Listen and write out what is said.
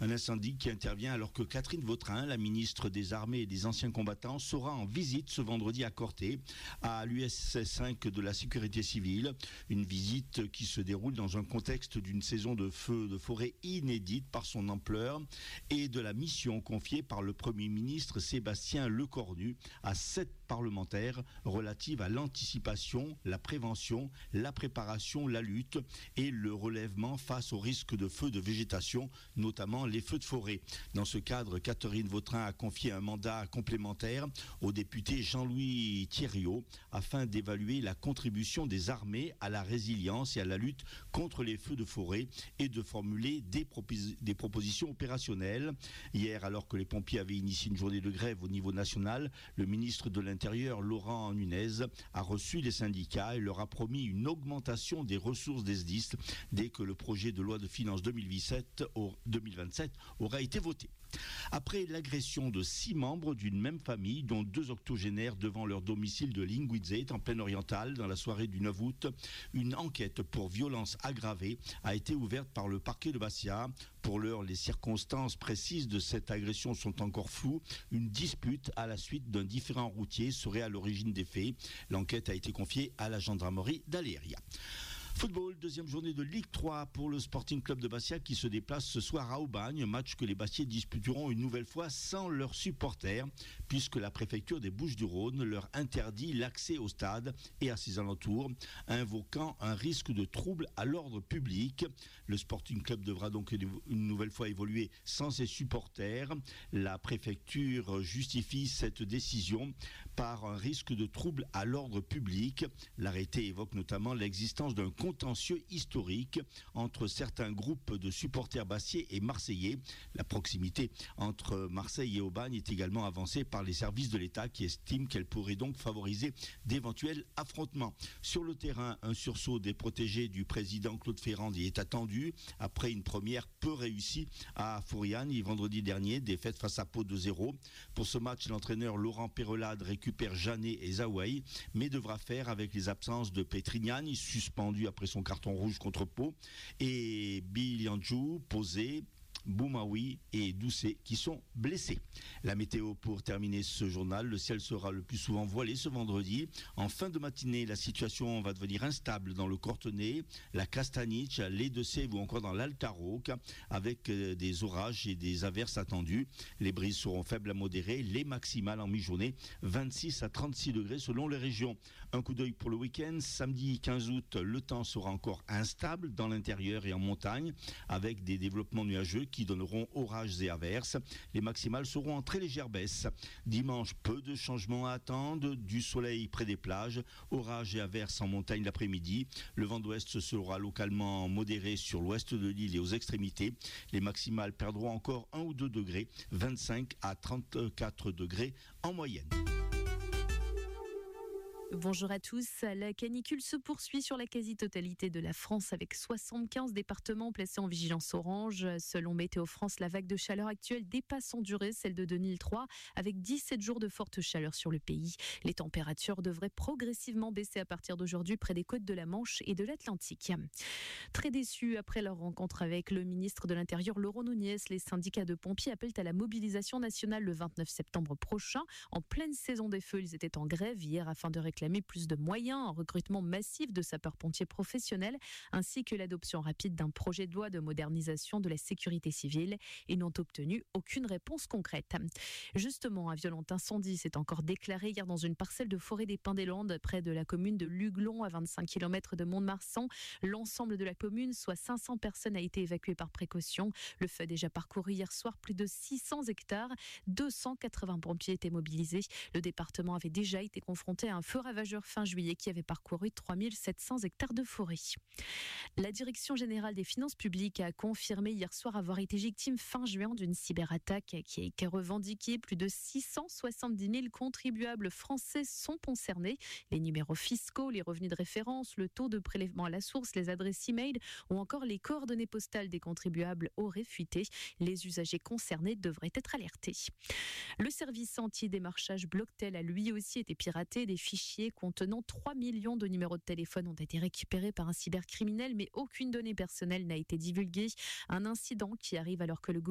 Un incendie qui intervient alors que Catherine Vautrin, la ministre des Armées et des Anciens Combattants, sera en visite ce vendredi à Corté, à l'USS 5 de la Sécurité Civile. Une visite qui se déroule dans un contexte d'une saison de feux de forêt inédite par son ampleur et de la mission confiée par le Premier ministre Sébastien Lecornu à 7 parlementaires relative à l'anticipation, la prévention, la préparation, la lutte et le relèvement face aux risques de feux de végétation, notamment les feux de forêt. Dans ce cadre, Catherine Vautrin a confié un mandat complémentaire au député Jean-Louis Thierriot afin d'évaluer la contribution des armées à la résilience et à la lutte contre les feux de forêt et de formuler des propositions opérationnelles. Hier, alors que les pompiers avaient initié une journée de grève au niveau national, le ministre de l'Intérieur, Laurent Nunez, a reçu les syndicats et leur a promis une augmentation des ressources des SDIS dès que le projet de loi de finances 2027 aura été voté. Après l'agression de 6 membres d'une même famille, dont 2 octogénaires devant leur domicile de Linguizet, en Plaine Orientale, dans la soirée du 9 août, une enquête pour violence aggravée a été ouverte par le parquet de Bastia. Pour l'heure, les circonstances précises de cette agression sont encore floues. Une dispute à la suite d'un différend routier serait à l'origine des faits. L'enquête a été confiée à la gendarmerie d'Aléria. Football, deuxième journée de Ligue 3 pour le Sporting Club de Bastia qui se déplace ce soir à Aubagne, match que les Bastiais disputeront une nouvelle fois sans leurs supporters puisque la préfecture des Bouches-du-Rhône leur interdit l'accès au stade et à ses alentours, invoquant un risque de trouble à l'ordre public. Le Sporting Club devra donc une nouvelle fois évoluer sans ses supporters. La préfecture justifie cette décision par un risque de trouble à l'ordre public. L'arrêté évoque notamment l'existence d'un contentieux historique entre certains groupes de supporters bastiais et marseillais. La proximité entre Marseille et Aubagne est également avancée par les services de l'État qui estiment qu'elle pourrait donc favoriser d'éventuels affrontements. Sur le terrain, un sursaut des protégés du président Claude Ferrand y est attendu après une première peu réussie à Fouriane vendredi dernier, défaite face à Pau 2-0. Pour ce match, l'entraîneur Laurent Perrelade récupère Janet et Zaouaï, mais devra faire avec les absences de Petrignani, suspendu après son carton rouge contre Pau, et Biliandjou, Posé, Boumaoui et Doucet qui sont blessés. La météo pour terminer ce journal, le ciel sera le plus souvent voilé ce vendredi. En fin de matinée, la situation va devenir instable dans le Cortenay, la Castaniche, les Deux-Sèvres ou encore dans l'Alta Rocque avec des orages et des averses attendues. Les brises seront faibles à modérées, les maximales en mi-journée 26 à 36 degrés selon les régions. Un coup d'œil pour le week-end, samedi 15 août, le temps sera encore instable dans l'intérieur et en montagne avec des développements nuageux qui donneront orages et averses. Les maximales seront en très légère baisse. Dimanche, peu de changements à attendre, du soleil près des plages, orages et averses en montagne l'après-midi. Le vent d'ouest sera localement modéré sur l'ouest de l'île et aux extrémités. Les maximales perdront encore 1 ou 2 degrés, 25 à 34 degrés en moyenne. Bonjour à tous. La canicule se poursuit sur la quasi-totalité de la France avec 75 départements placés en vigilance orange. Selon Météo France, la vague de chaleur actuelle dépasse en durée celle de 2003 avec 17 jours de forte chaleur sur le pays. Les températures devraient progressivement baisser à partir d'aujourd'hui près des côtes de la Manche et de l'Atlantique. Très déçus après leur rencontre avec le ministre de l'Intérieur Laurent Nunez, les syndicats de pompiers appellent à la mobilisation nationale le 29 septembre prochain. En pleine saison des feux, ils étaient en grève hier afin de réclamer plus de moyens, un recrutement massif de sapeurs-pompiers professionnels, ainsi que l'adoption rapide d'un projet de loi de modernisation de la sécurité civile. Ils n'ont obtenu aucune réponse concrète. Justement, un violent incendie s'est encore déclaré hier dans une parcelle de forêt des Pins-des-Landes, près de la commune de Luglon, à 25 km de Mont-de-Marsan. L'ensemble de la commune, soit 500 personnes, a été évacué par précaution. Le feu a déjà parcouru hier soir plus de 600 hectares. 280 pompiers étaient mobilisés. Le département avait déjà été confronté à un feu ravageur fin juillet qui avait parcouru 3700 hectares de forêt. La Direction générale des finances publiques a confirmé hier soir avoir été victime fin juin d'une cyberattaque qui a revendiqué plus de 670 000 contribuables français sont concernés. Les numéros fiscaux, les revenus de référence, le taux de prélèvement à la source, les adresses e-mail ou encore les coordonnées postales des contribuables auraient fuité. Les usagers concernés devraient être alertés. Le service anti-démarchage Blocktel a lui aussi été piraté. Des fichiers contenant 3 millions de numéros de téléphone ont été récupérés par un cybercriminel, mais aucune donnée personnelle n'a été divulguée. Un incident qui arrive alors que le gouvernement